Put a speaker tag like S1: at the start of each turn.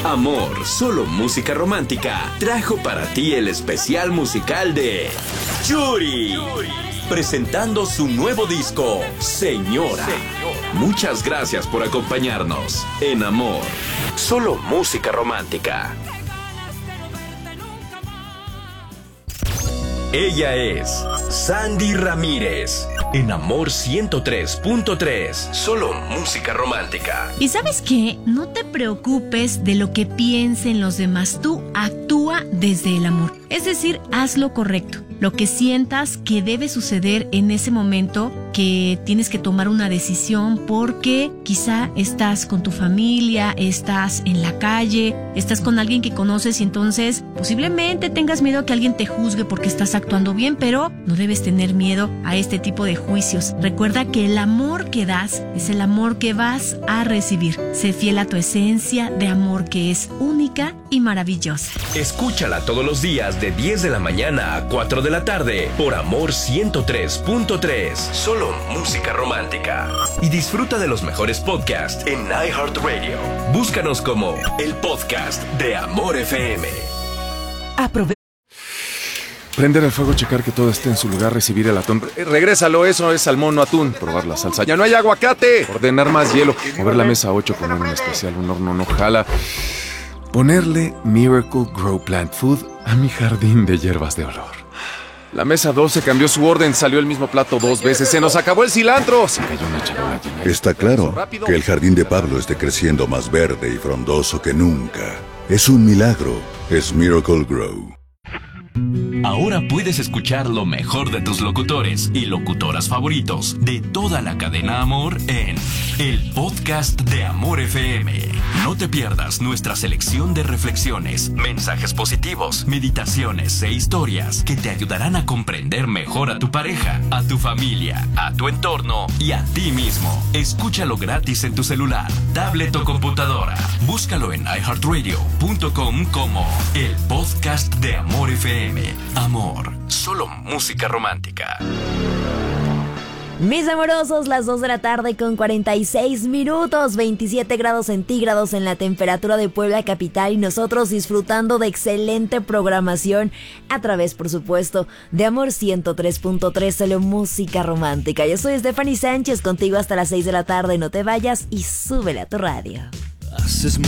S1: Amor, solo música romántica, trajo para ti el especial musical de Yuri, presentando su nuevo disco, Señora. Muchas gracias por acompañarnos en Amor, solo música romántica. Ella es Sandy Ramírez, en Amor 103.3, solo música romántica.
S2: ¿Y sabes qué? No te preocupes de lo que piensen los demás. Tú actúa desde el amor. Es decir, haz lo correcto. Lo que sientas que debe suceder en ese momento, que tienes que tomar una decisión porque quizá estás con tu familia, estás en la calle, estás con alguien que conoces y entonces posiblemente tengas miedo a que alguien te juzgue porque estás actuando bien, pero no debes tener miedo a este tipo de juicios. Recuerda que el amor que das es el amor que vas a recibir. Sé fiel a tu esencia de amor que es única y maravillosa.
S1: Escúchala todos los días de 10 de la mañana a 4 de la tarde por Amor 103.3, solo música romántica. Y disfruta de los mejores podcasts en iHeartRadio. Búscanos como el podcast de Amor FM.
S3: Prender el fuego, checar que todo esté en su lugar, recibir el atún. Regrésalo, eso es salmón, no atún. Probar la salsa. ¡Ya no hay aguacate! Ordenar más hielo. Mover la mesa 8, poner un especial, un horno no jala. Ponerle Miracle Grow Plant Food a mi jardín de hierbas de olor. La mesa 12 cambió su orden, salió el mismo plato 2 veces, se nos acabó el cilantro. Se cayó una charola llena.
S4: Está claro que el jardín de Pablo esté creciendo más verde y frondoso que nunca. Es un milagro, es Miracle Grow.
S1: Ahora puedes escuchar lo mejor de tus locutores y locutoras favoritos de toda la cadena Amor en el podcast de Amor FM. No te pierdas nuestra selección de reflexiones, mensajes positivos, meditaciones e historias que te ayudarán a comprender mejor a tu pareja, a tu familia, a tu entorno y a ti mismo. Escúchalo gratis en tu celular, tablet o computadora. Búscalo en iHeartRadio.com como el podcast de Amor FM. Amor, solo música romántica.
S5: Mis amorosos, las 2 de la tarde con 46 minutos, 27 grados centígrados en la temperatura de Puebla capital y nosotros disfrutando de excelente programación a través, por supuesto, de Amor 103.3, solo música romántica. Yo soy Stephanie Sánchez, contigo hasta las 6 de la tarde, no te vayas y súbele a tu radio.